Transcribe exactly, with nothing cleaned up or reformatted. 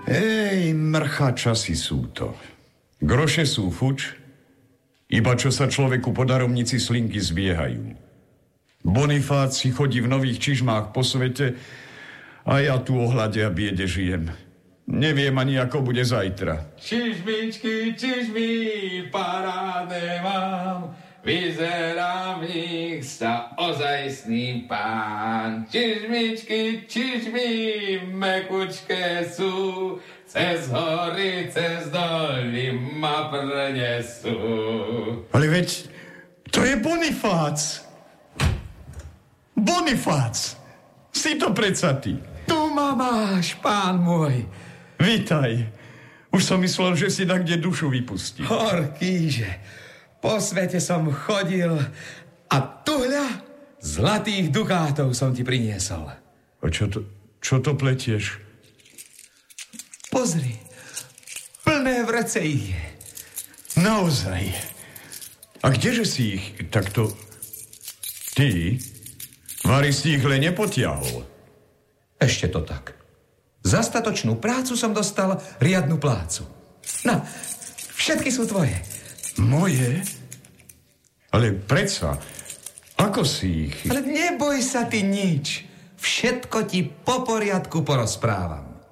Ej, mrcha časy sú to. Groše sú fuč, iba čo sa človeku po daromnici slinky zbiehajú. Bonifác si chodí v nových čižmách po svete a ja tu o hlade a biede žijem. Neviem ani, ako bude zajtra. Čižmičky, čižmy, parádne mám, vyzerá v nich sa ozajstný pán. Čižmičky, čižmy, mekučké sú, cez hory, cez doly ma prenesú. Ale veď, to je Bonifác. Bonifác, si to predsa ty. Tu ma máš, pán môj. Vítaj. Už som myslel, že si tak kde dušu vypustí. Horkýže, po svete som chodil a tuhľa zlatých dukátov som ti priniesol. A čo to, čo to pletieš? Pozri, plné vrece ich je. Naozaj. A kdeže si ich takto... Ty? Vary si ich len nepotiahol. Ešte to tak. Za statočnú prácu som dostal riadnu plácu. No, všetky sú tvoje. Moje? Ale predsa, ako si ich... Ale neboj sa ty nič. Všetko ti po poriadku porozprávam.